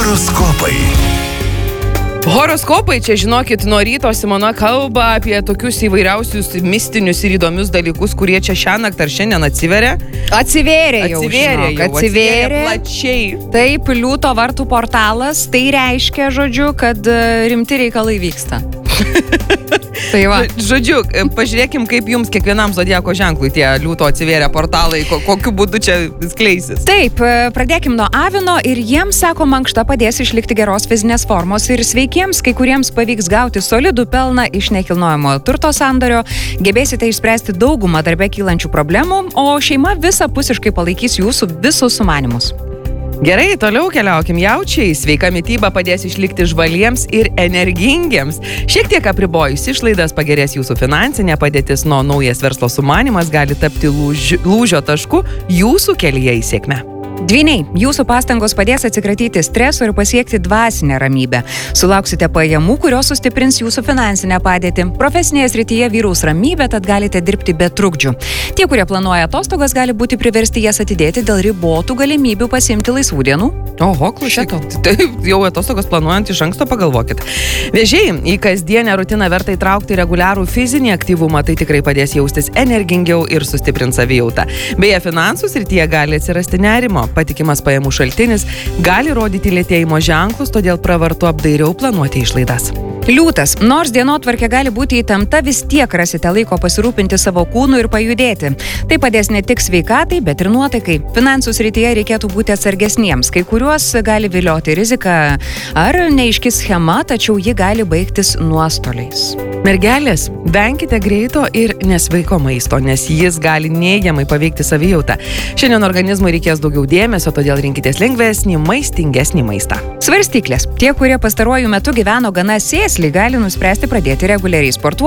Horoskopai. Horoskopai, čia žinokit, nuo ryto Simona kalba apie tokius įvairiausius mistinius ir įdomius dalykus, kurie čia šiąnakt ar šiandien atsiveria. Atsivėrė plačiai. Taip, Liūto vartų portalas, tai reiškia, žodžiu, kad rimti reikalai vyksta. Tai va. Žodžiu, pažiūrėkim, kaip jums kiekvienam zodiako ženklui tie Liūto atsivėrę portalai, kokiu būdu čia skleisis. Taip, pradėkim nuo Avino ir jiems, sako, mankšta padės išlikti geros fizinės formos ir sveikiems, kai kuriems pavyks gauti solidų pelną iš nekilnojamojo turto sandorio, gebėsite išspręsti daugumą darbe kylančių problemų, o šeima visapusiškai palaikys jūsų visus sumanymus. Gerai, toliau keliaukim. Jaučiai, sveika mityba padės išlikti žvaliems ir energingiems. Šiek tiek apribojus išlaidas pagerės jūsų finansinė padėtis, nuo naujas verslo sumanymas gali tapti lūžio tašku jūsų kelyje į sėkmę. Dvyniai, jūsų pastangos padės atsikratyti streso ir pasiekti dvasinę ramybę. Sulauksite pajamų, kurios sustiprins jūsų finansinę padėtį. Profesinėje srityje vyraus ramybė, tad galite dirbti be trukdžių. Tie, kurie planuoja atostogas, gali būti priversti jas atidėti dėl ribotų galimybių pasiimti laisvų dienų. Oho, klausyk, tai jau atostogas planuojant iš anksto pagalvokit. Vėžiai, į kasdienę rutiną verta įtraukti reguliarų fizinį aktyvumą, tai tikrai padės jaustis energingiau ir sustiprins savijautą. Beje, finansų srityje gali atsirasti nerimo. Patikimas pajamų šaltinis gali rodyti lėtėjimo ženklus, todėl pravartu apdairiau planuoti išlaidas. Liūtas, nors dienotvarkė gali būti įtempta, vis tiek rasite laiko pasirūpinti savo kūnu ir pajudėti. Tai padės ne tik sveikatai, bet ir nuotaikai. Finansų srityje reikėtų būti atsargesniems, kai kuriuos gali vilioti rizika ar neaiški schema, tačiau ji gali baigtis nuostoliais. Mergelės, venkite greito ir nesveiko maisto, nes jis gali neigiamai paveikti savijautą. Šiandien organizmui reikės daugiau dėmesio, todėl rinkitės lengvesnį, maistingesnį maistą. Svarstyklės. Tie, kurie pastaruoju metu gyveno gana sėsliai, gali nuspręsti pradėti reguliariai sportuoti.